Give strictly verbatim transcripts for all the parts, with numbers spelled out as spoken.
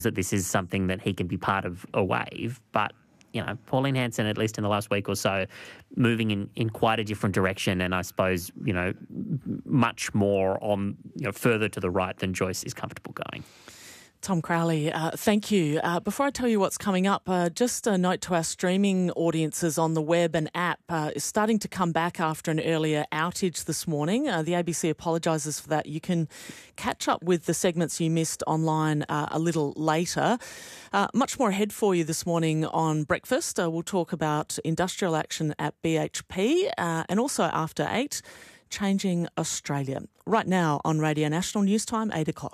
that this is something that he can be part of a wave, but you know, Pauline Hanson, at least in the last week or so, moving in, in quite a different direction, and I suppose, you know, much more on, you know, further to the right than Joyce is comfortable going. Tom Crowley, uh, thank you. Uh, before I tell you what's coming up, uh, just a note to our streaming audiences on the web and app uh, is starting to come back after an earlier outage this morning. Uh, the A B C apologises for that. You can catch up with the segments you missed online uh, a little later. Uh, much more ahead for you this morning on Breakfast. Uh, we'll talk about industrial action at B H P uh, and also after eight, changing Australia. Right now on Radio National News Time, eight o'clock.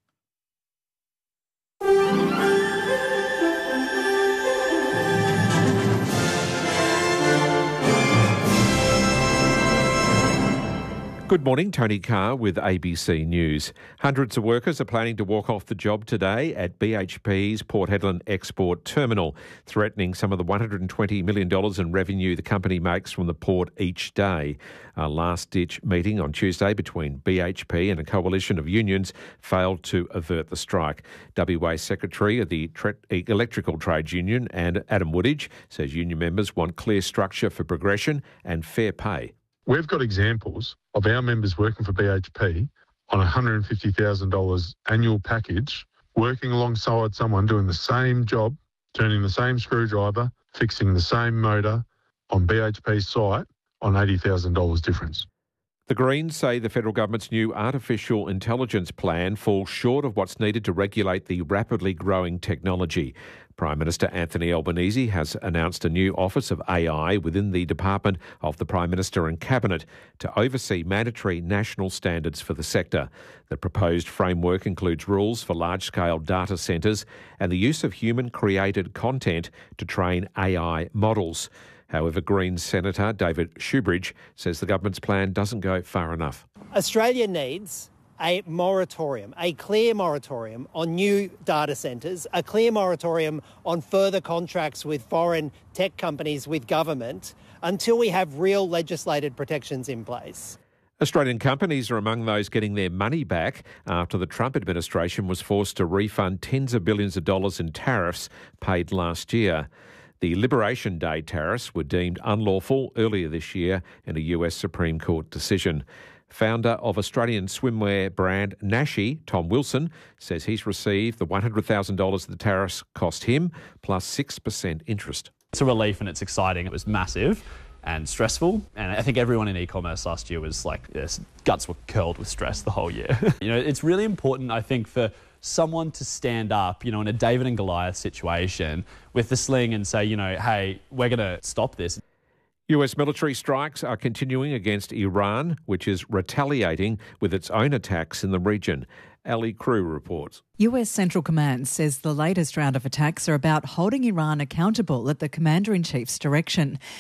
Good morning, Tony Carr with A B C News. Hundreds of workers are planning to walk off the job today at B H P's Port Hedland Export Terminal, threatening some of the one hundred twenty million dollars in revenue the company makes from the port each day. A last-ditch meeting on Tuesday between B H P and a coalition of unions failed to avert the strike. W A Secretary of the Tre- Electrical Trades Union, and Adam Woodage, says union members want clear structure for progression and fair pay. We've got examples of our members working for B H P on a one hundred fifty thousand dollars annual package, working alongside someone doing the same job, turning the same screwdriver, fixing the same motor on B H P's site on eighty thousand dollars difference. The Greens say the federal government's new artificial intelligence plan falls short of what's needed to regulate the rapidly growing technology. Prime Minister Anthony Albanese has announced a new Office of A I within the Department of the Prime Minister and Cabinet to oversee mandatory national standards for the sector. The proposed framework includes rules for large-scale data centres and the use of human-created content to train A I models. However, Greens Senator David Shoebridge says the government's plan doesn't go far enough. Australia needs a moratorium, a clear moratorium on new data centres, a clear moratorium on further contracts with foreign tech companies with government until we have real legislated protections in place. Australian companies are among those getting their money back after the Trump administration was forced to refund tens of billions of dollars in tariffs paid last year. The Liberation Day tariffs were deemed unlawful earlier this year in a U S Supreme Court decision. Founder of Australian swimwear brand Nashi, Tom Wilson, says he's received the one hundred thousand dollars the tariffs cost him, plus six percent interest. It's a relief and it's exciting. It was massive and stressful. And I think everyone in e-commerce last year was like, yes, guts were curled with stress the whole year. You know, it's really important, I think, for someone to stand up, you know, in a David and Goliath situation with the sling and say, you know, hey, we're going to stop this. U S military strikes are continuing against Iran, which is retaliating with its own attacks in the region. Ali Crew reports. U S Central Command says the latest round of attacks are about holding Iran accountable at the Commander-in-Chief's direction.